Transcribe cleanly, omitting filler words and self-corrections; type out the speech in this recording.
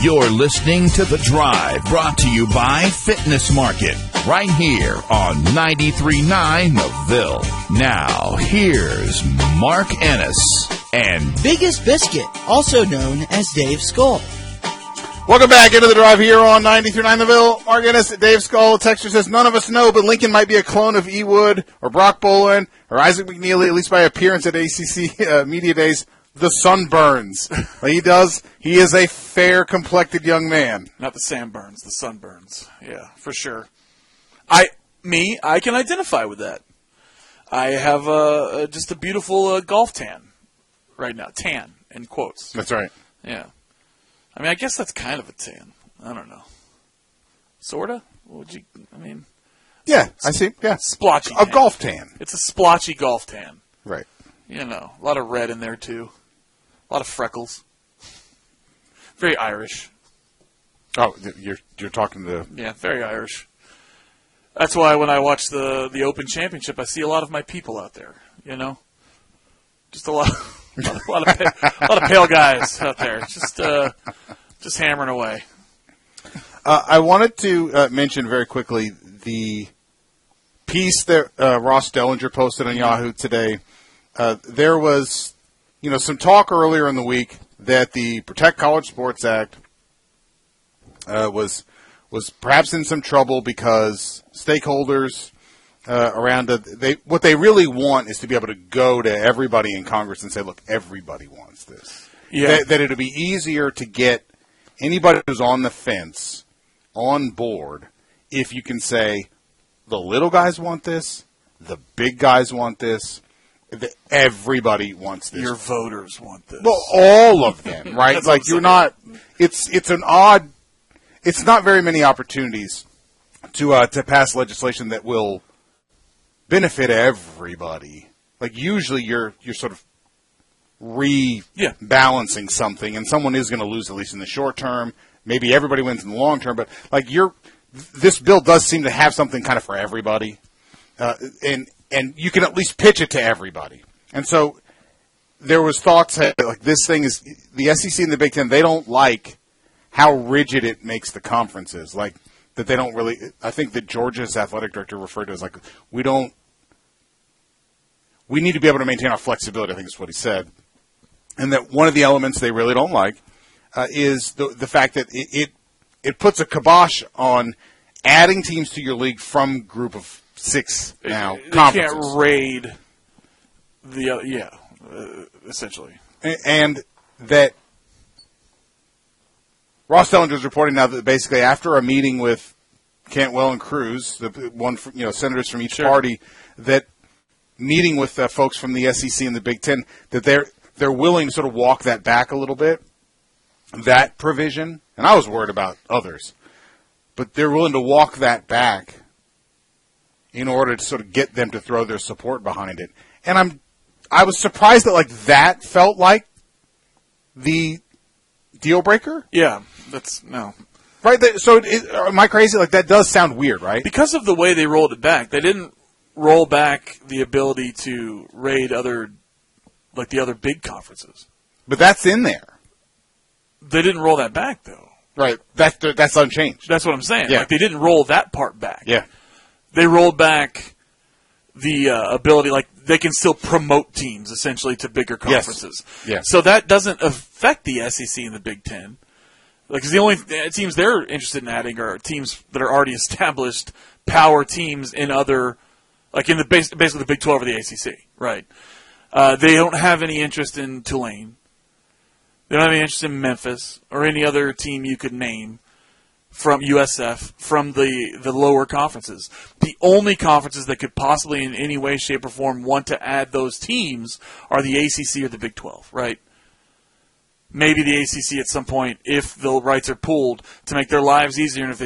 You're listening to The Drive, brought to you by Fitness Market, right here on 93.9 The Ville. Now, here's Mark Ennis and Biggest Biscuit, also known as Dave Skull. Welcome back into The Drive here on 93.9 The Ville. Mark Ennis, Dave Skull. Texter says, none of us know, but Lincoln might be a clone of E. Wood or Brock Bolin or Isaac McNeely, at least by appearance at ACC Media Days. The sunburns. He is a fair-complected young man. Not the Sam Burns, the sunburns. Yeah, for sure. I can identify with that. I have just a beautiful golf tan right now. Tan, in quotes. That's right. Yeah. I mean, I guess that's kind of a tan. I don't know. Sorta? Yeah, I see. Yeah. Splotchy A tan. golf tan. It's a splotchy golf tan. Right. You know, a lot of red in there, too. A lot of freckles. Very Irish. Oh, you're talking to... Yeah, very Irish. That's why when I watch the Open Championship, I see a lot of my people out there, you know? Just a lot of pale guys out there. Just hammering away. I wanted to mention very quickly the piece that Ross Dellinger posted on Yahoo today. There was, some talk earlier in the week that the Protect College Sports Act was perhaps in some trouble because stakeholders around what they really want is to be able to go to everybody in Congress and say, look, everybody wants this. Yeah. That it'll be easier to get anybody who's on the fence on board if you can say the little guys want this, the big guys want this, everybody wants this. Your voters want this. Well, all of them, right? Like you're not. It's an odd. It's not very many opportunities to pass legislation that will benefit everybody. Like usually you're sort of rebalancing something, and someone is going to lose at least in the short term. Maybe everybody wins in the long term, but like this bill does seem to have something kind of for everybody, and you can at least pitch it to everybody. And so there was thoughts that like this thing is the SEC and the Big Ten. They don't like how rigid it makes the conferences. Like that they don't really. I think that Georgia's athletic director referred to it as like we need to be able to maintain our flexibility. I think is what he said. And that one of the elements they really don't like is the fact that it puts a kibosh on adding teams to your league from group of 6 now conferences. They can't raid essentially. And that Ross Dellinger is reporting now that basically after a meeting with Cantwell and Cruz, senators from each party, that meeting with folks from the SEC and the Big Ten, that they're willing to sort of walk that back a little bit, that provision. And I was worried about others, but they're willing to walk that back in order to sort of get them to throw their support behind it. And I was surprised that that felt like the deal breaker. Yeah, no. Right. So am I crazy? Like that does sound weird, right? Because of the way they rolled it back, they didn't roll back the ability to raid the other big conferences. But that's in there. They didn't roll that back though. Right. That's unchanged. That's what I'm saying. Yeah. Like they didn't roll that part back. Yeah. They rolled back the ability, like they can still promote teams essentially to bigger conferences. Yes. So that doesn't affect the SEC and the Big Ten. Because the only teams they're interested in adding are teams that are already established power teams in other, like in the basically the Big 12 or the ACC, right? They don't have any interest in Tulane. They don't have any interest in Memphis or any other team you could name from USF, from the lower conferences. The only conferences that could possibly in any way, shape, or form want to add those teams are the ACC or the Big 12, right? Maybe the ACC at some point, if the rights are pooled, to make their lives easier, and if they